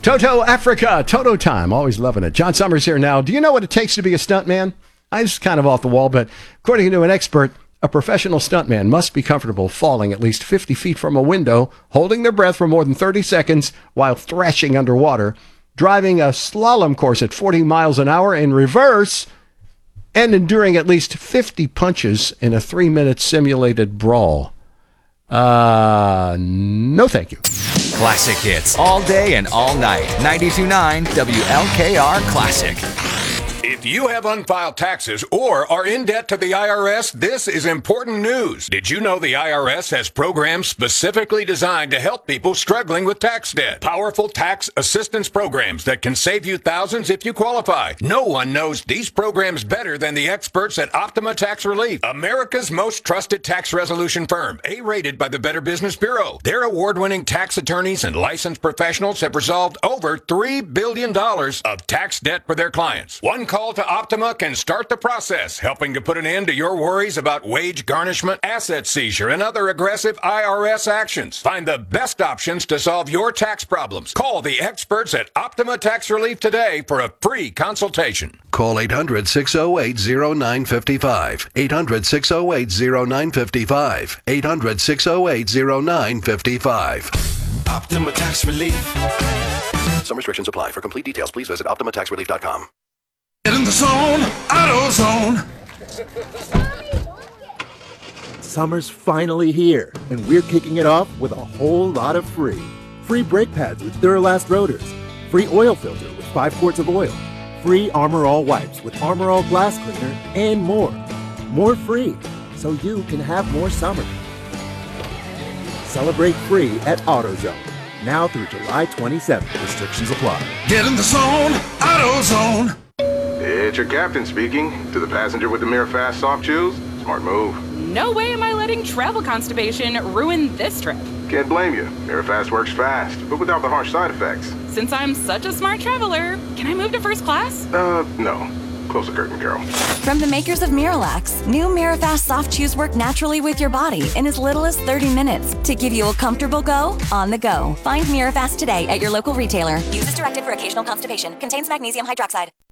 Toto Africa, Toto time. Always loving it. John Summers here now. Do you know what it takes to be a stuntman? This is kind of off the wall, but according to an expert, a professional stuntman must be comfortable falling at least 50 feet from a window, holding their breath for more than 30 seconds while thrashing underwater, driving a slalom course at 40 miles an hour in reverse, and enduring at least 50 punches in a 3-minute simulated brawl. No thank you. Classic hits all day and all night. 92.9 WLKR Classic. If you have unfiled taxes or are in debt to the IRS, this is important news. Did you know the IRS has programs specifically designed to help people struggling with tax debt? Powerful tax assistance programs that can save you thousands if you qualify. No one knows these programs better than the experts at Optima Tax Relief, America's most trusted tax resolution firm, A-rated by the Better Business Bureau. Their award-winning tax attorneys and licensed professionals have resolved over $3 billion of tax debt for their clients. One call to Optima can start the process, helping to put an end to your worries about wage garnishment, asset seizure, and other aggressive IRS actions. Find the best options to solve your tax problems. Call the experts at Optima Tax Relief today for a free consultation. Call 800-608-0955. 800-608-0955. 800-608-0955. Optima Tax Relief. Some restrictions apply. For complete details, please visit OptimaTaxRelief.com. Get in the zone, AutoZone. Summer's finally here, and we're kicking it off with a whole lot of free. Free brake pads with Duralast rotors. Free oil filter with 5 quarts of oil. Free Armor All wipes with Armor All glass cleaner, and more. More free, so you can have more summer. Celebrate free at AutoZone. Now through July 27th. Restrictions apply. Get in the zone, AutoZone. It's your captain speaking. To the passenger with the Mirror Fast soft chews, smart move. No way am I letting travel constipation ruin this trip. Can't blame you. Mirror Fast works fast, but without the harsh side effects. Since I'm such a smart traveler, can I move to first class? No. Close the curtain, Carol. From the makers of Miralax, new Mirafast soft chews work naturally with your body in as little as 30 minutes to give you a comfortable go on the go. Find Mirafast today at your local retailer. Use as directed for occasional constipation. Contains magnesium hydroxide.